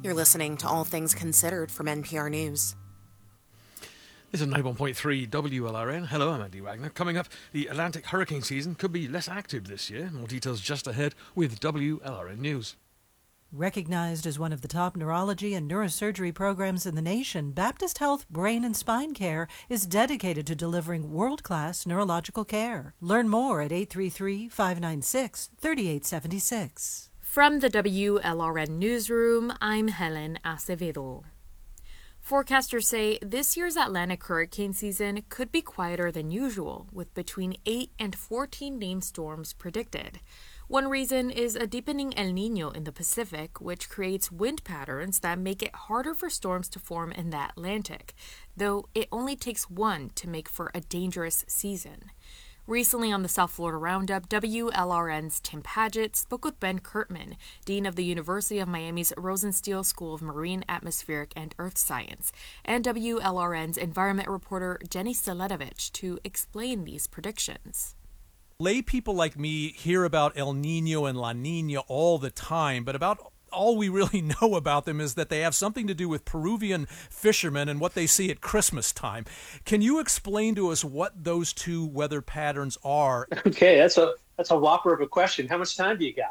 You're listening to All Things Considered from NPR News. This is 91.3 WLRN. Hello, I'm Andy Wagner. Coming up, the Atlantic hurricane season could be less active this year. More details just ahead with WLRN News. Recognized as one of the top neurology and neurosurgery programs in the nation, Baptist Health Brain and Spine Care is dedicated to delivering world-class neurological care. Learn more at 833-596-3876. From the WLRN Newsroom, I'm Helen Acevedo. Forecasters say this year's Atlantic hurricane season could be quieter than usual, with between 8 and 14 named storms predicted. One reason is a deepening El Niño in the Pacific, which creates wind patterns that make it harder for storms to form in the Atlantic, though it only takes one to make for a dangerous season. Recently on the South Florida Roundup, WLRN's Tim Paget spoke with Ben Kurtman, Dean of the University of Miami's Rosenstiel School of Marine, Atmospheric, and Earth Science, and WLRN's environment reporter Jenny Staletovich to explain these predictions. Lay people like me hear about El Niño and La Niña all the time, but about all we really know about them is that they have something to do with Peruvian fishermen and what they see at Christmas time. Can you explain to us what those two weather patterns are? Okay, that's a whopper of a question. How much time do you got?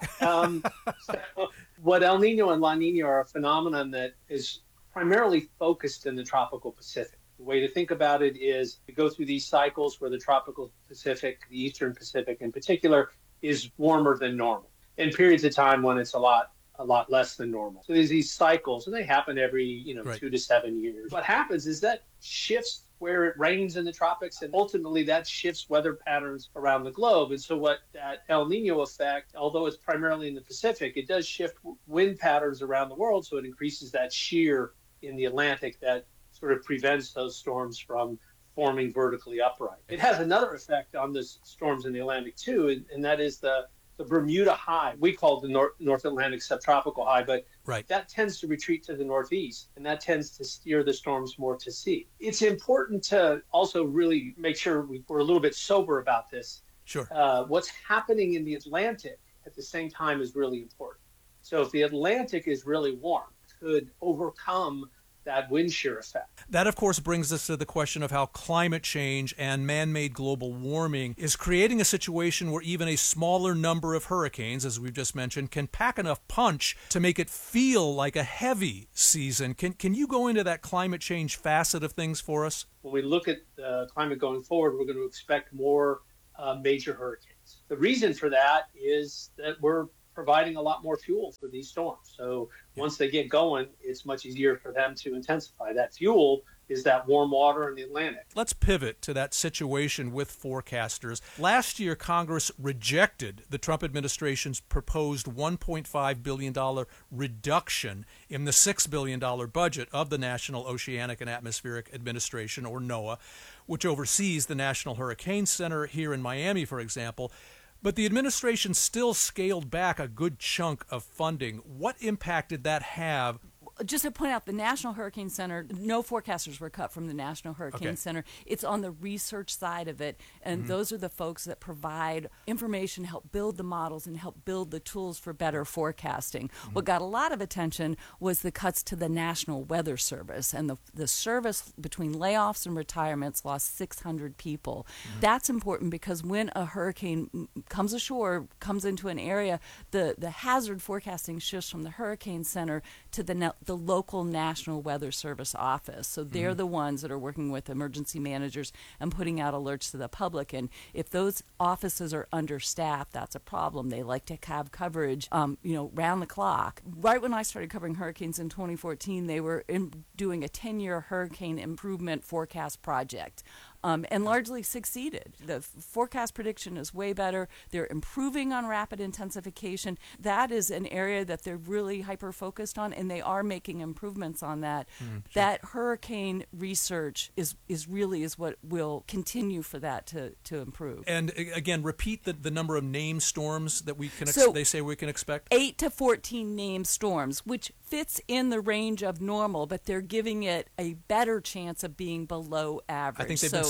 What El Niño and La Niña are a phenomenon that is primarily focused in the tropical Pacific. The way to think about it is we go through these cycles where the tropical Pacific, the eastern Pacific in particular, is warmer than normal, and periods of time when it's a lot less than normal. So there's these cycles, and they happen every 2 to 7 years. What happens is that shifts where it rains in the tropics, and ultimately that shifts weather patterns around the globe. And so what that El Niño effect, although it's primarily in the Pacific, it does shift wind patterns around the world, so it increases that shear in the Atlantic that sort of prevents those storms from forming vertically upright. It has another effect on the storms in the Atlantic too, and that is the Bermuda high. We call it the North Atlantic subtropical high, but that tends to retreat to the northeast, and that tends to steer the storms more to sea. It's important to also really make sure we're a little bit sober about this. Sure. What's happening in the Atlantic at the same time is really important. So if the Atlantic is really warm, it could overcome that wind shear effect. That, of course, brings us to the question of how climate change and man-made global warming is creating a situation where even a smaller number of hurricanes, as we've just mentioned, can pack enough punch to make it feel like a heavy season. Can you go into that climate change facet of things for us? When we look at climate going forward, we're going to expect more major hurricanes. The reason for that is that we're providing a lot more fuel for these storms. So once they get going, it's much easier for them to intensify. That fuel is that warm water in the Atlantic. Let's pivot to that situation with forecasters. Last year, Congress rejected the Trump administration's proposed $1.5 billion reduction in the $6 billion budget of the National Oceanic and Atmospheric Administration, or NOAA, which oversees the National Hurricane Center here in Miami, for example. But the administration still scaled back a good chunk of funding. What impact did that have? Just to point out, the National Hurricane Center, no forecasters were cut from the National Hurricane Center. It's on the research side of it, and those are the folks that provide information, help build the models, and help build the tools for better forecasting. What got a lot of attention was the cuts to the National Weather Service, and the service between layoffs and retirements lost 600 people. That's important because when a hurricane comes ashore, comes into an area, the hazard forecasting shifts from the Hurricane Center to the local National Weather Service office. So they're the ones that are working with emergency managers and putting out alerts to the public. And if those offices are understaffed, that's a problem. They like to have coverage, round the clock. Right when I started covering hurricanes in 2014, they were doing a 10-year hurricane improvement forecast project. And largely succeeded. The forecast prediction is way better. They're improving on rapid intensification. That is an area that they're really hyper-focused on, and they are making improvements on that. That hurricane research is what will continue for that to improve. And again, repeat the number of named storms that we can they say we can expect? 8 to 14 named storms, which fits in the range of normal, but they're giving it a better chance of being below average. I think they've been saying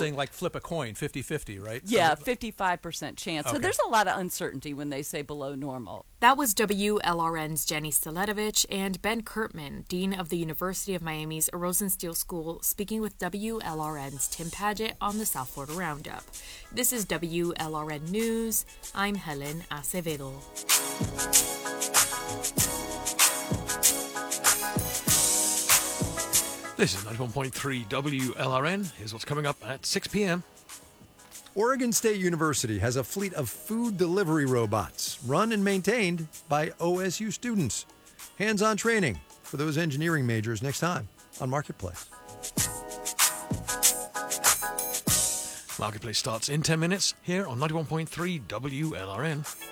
saying like flip a coin, 50-50, right? Yeah, 55% chance. So Okay. there's a lot of uncertainty when they say below normal. That was WLRN's Jenny Stiletovich and Ben Kurtman, Dean of the University of Miami's Rosenstiel School, speaking with WLRN's Tim Padgett on the South Florida Roundup. This is WLRN News. I'm Helen Acevedo. This is 91.3 WLRN. Here's what's coming up at 6 p.m. Oregon State University has a fleet of food delivery robots run and maintained by OSU students. Hands-on training for those engineering majors next time on Marketplace. Marketplace starts in 10 minutes here on 91.3 WLRN.